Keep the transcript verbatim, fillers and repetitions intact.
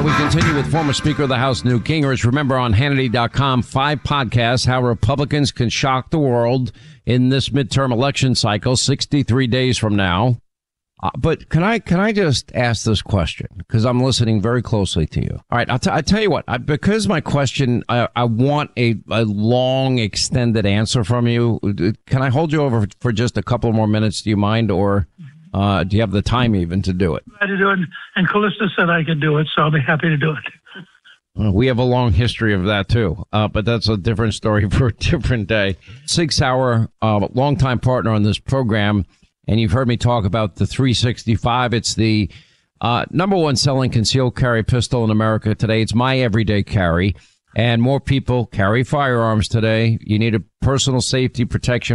we continue with former Speaker of the House Newt Gingrich. Remember, on Hannity dot com, five podcasts, how Republicans can shock the world in this midterm election cycle, sixty-three days from now. Uh, but can I can I just ask this question? Because I'm listening very closely to you. All right, I'll, t- I'll tell you what, I, because my question, I, I want a, a long, extended answer from you. Can I hold you over for just a couple more minutes? Do you mind? Or uh, do you have the time even to do it? I to do it, and Callista said I could do it, so I'll be happy to do it. Uh, we have a long history of that, too, uh, but that's a different story for a different day. Sig Sauer, uh, longtime partner on this program. And you've heard me talk about the three sixty-five. It's the uh, number one selling concealed carry pistol in America today. It's my everyday carry. And more people carry firearms today. You need a personal safety protection